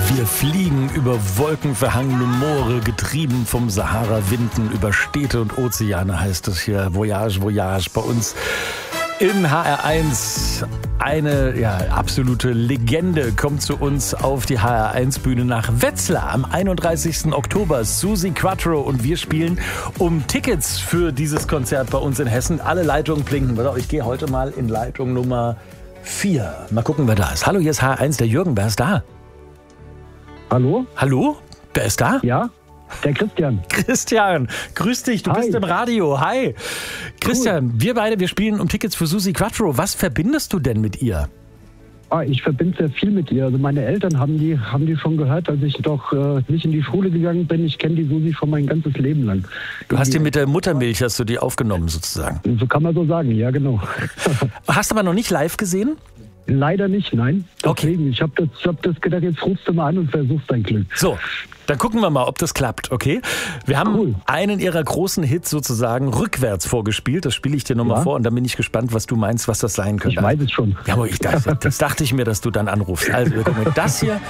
Wir fliegen über wolkenverhangene Moore, getrieben vom Sahara-Winden, über Städte und Ozeane heißt es hier. Voyage, Voyage bei uns in HR1. Eine absolute Legende kommt zu uns auf die HR1-Bühne nach Wetzlar am 31. Oktober. Suzi Quatro und wir spielen um Tickets für dieses Konzert bei uns in Hessen. Alle Leitungen blinken. Ich gehe heute mal in Leitung Nummer 4. Mal gucken, wer da ist. Hallo, hier ist HR1, der Jürgen. Wer ist da? Hallo? Hallo? Wer ist da? Ja, der Christian. Christian, grüß dich, du bist im Radio. Hi. Christian, cool. Wir spielen um Tickets für Suzi Quatro. Was verbindest du denn mit ihr? Ich verbinde sehr viel mit ihr. Also meine Eltern haben die schon gehört, als ich doch nicht in die Schule gegangen bin. Ich kenne die Suzi schon mein ganzes Leben lang. Du hast die mit der Muttermilch, hast du die aufgenommen sozusagen? So kann man so sagen, ja genau. Hast du aber noch nicht live gesehen? Leider nicht, nein. Deswegen, Okay. Ich hab das gedacht, jetzt rufst du mal an und versuchst dein Glück. So, dann gucken wir mal, ob das klappt, okay? Wir haben einen ihrer großen Hits sozusagen rückwärts vorgespielt. Das spiele ich dir nochmal vor und dann bin ich gespannt, was du meinst, was das sein könnte. Ich weiß es schon. Ja, aber das dachte ich mir, dass du dann anrufst. Also, wir gucken das hier.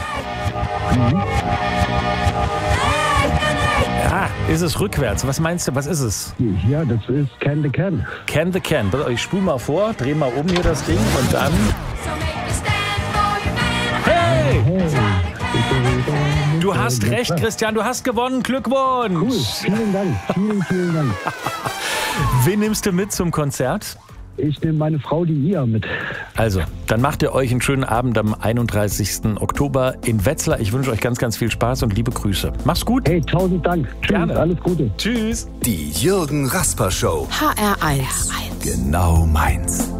Ja, ist es rückwärts? Was meinst du, was ist es? Ja, das ist Can the Can. Can the Can. Ich spule mal vor, dreh mal um hier das Ding und dann... Hey! Du hast recht, Christian, du hast gewonnen. Glückwunsch! Cool, vielen Dank. Vielen Dank. Wen nimmst du mit zum Konzert? Ich nehme meine Frau, die Ia, mit. Also, dann macht ihr euch einen schönen Abend am 31. Oktober in Wetzlar. Ich wünsche euch ganz, ganz viel Spaß und liebe Grüße. Mach's gut. Hey, 1000 Dank. Tschüss, Gerne. Alles Gute. Tschüss. Die Jürgen Rasper Show. HR1. Genau meins.